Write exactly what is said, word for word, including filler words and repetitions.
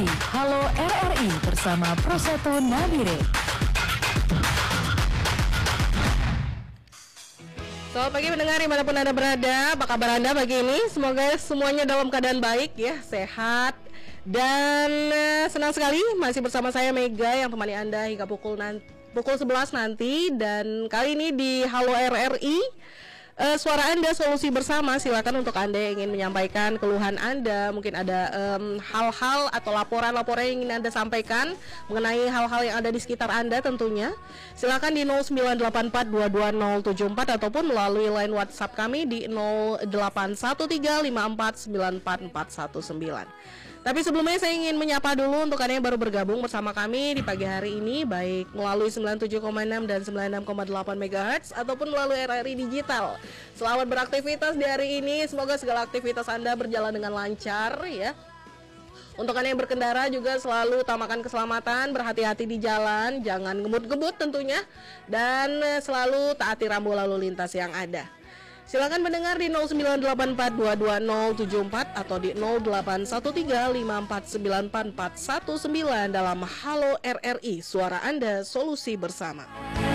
di Halo R R I bersama Prosatu Nabire. Selamat pagi pendengar dimanapun Anda berada. Apa kabar Anda pagi ini? Semoga semuanya dalam keadaan baik ya, sehat. Dan uh, senang sekali masih bersama saya Mega yang temani Anda hingga pukul nanti, pukul sebelas nanti. Dan kali ini di Halo R R I, uh, suara Anda solusi bersama. Silakan untuk Anda yang ingin menyampaikan keluhan Anda, mungkin ada um, hal-hal atau laporan-laporan yang ingin Anda sampaikan mengenai hal-hal yang ada di sekitar Anda tentunya. Silakan di nol sembilan delapan empat dua dua nol tujuh empat ataupun melalui line WhatsApp kami di nol delapan satu tiga lima empat sembilan empat empat satu sembilan. Tapi sebelumnya saya ingin menyapa dulu untuk Anda yang baru bergabung bersama kami di pagi hari ini, baik melalui sembilan puluh tujuh koma enam dan sembilan puluh enam koma delapan megahertz ataupun melalui R R I Digital. Selamat beraktivitas di hari ini, semoga segala aktivitas Anda berjalan dengan lancar ya. Untuk Anda yang berkendara juga selalu utamakan keselamatan, berhati-hati di jalan, jangan ngebut-ngebut tentunya, dan selalu taati rambu lalu lintas yang ada. Silakan mendengar di nol sembilan delapan empat dua dua nol tujuh empat atau di nol delapan satu tiga lima empat sembilan empat empat satu sembilan dalam Halo R R I, suara Anda solusi bersama.